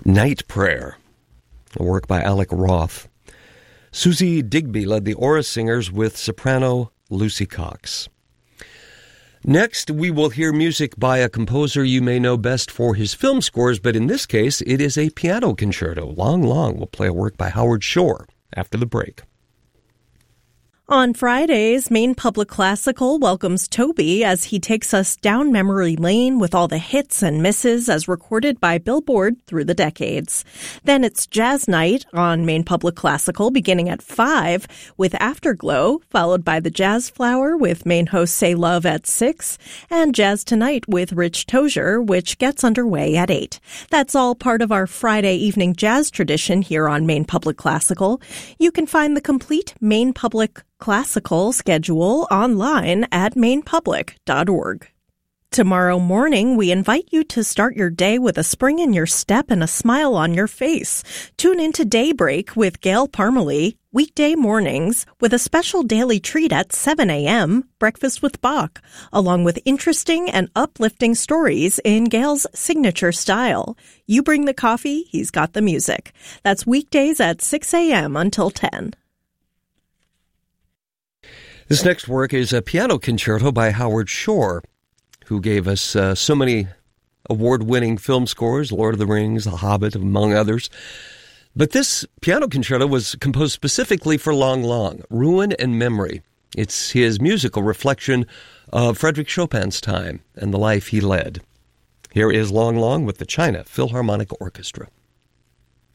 Night Prayer, a work by Alec Roth. Susie Digby led the Aura Singers with soprano Lucy Cox. Next, we will hear music by a composer you may know best for his film scores, but in this case, it is a piano concerto. Long Long will play a work by Howard Shore after the break. On Fridays, Maine Public Classical welcomes Toby as he takes us down memory lane with all the hits and misses as recorded by Billboard through the decades. Then it's Jazz Night on Maine Public Classical beginning at 5 with Afterglow, followed by the Jazz Flower with Maine host Say Love at 6, and Jazz Tonight with Rich Tozier, which gets underway at 8. That's all part of our Friday evening jazz tradition here on Maine Public Classical. You can find the complete Maine Public Classical schedule online at mainepublic.org. Tomorrow morning, we invite you to start your day with a spring in your step and a smile on your face. Tune into Daybreak with Gail Parmalee, weekday mornings, with a special daily treat at 7 a.m., Breakfast with Bach, along with interesting and uplifting stories in Gail's signature style. You bring the coffee, he's got the music. That's weekdays at 6 a.m. until 10. This next work is a piano concerto by Howard Shore, who gave us so many award-winning film scores, Lord of the Rings, The Hobbit, among others. But this piano concerto was composed specifically for Long Long, Ruin and Memory. It's his musical reflection of Frédéric Chopin's time and the life he led. Here is Long Long with the China Philharmonic Orchestra.